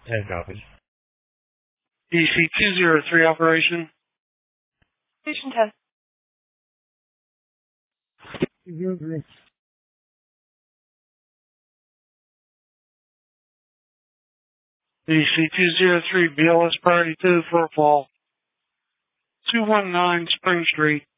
And copy. DC-203 operation. Station test. 203. DC-203, BLS priority 2 for a fall. 219 Spring Street.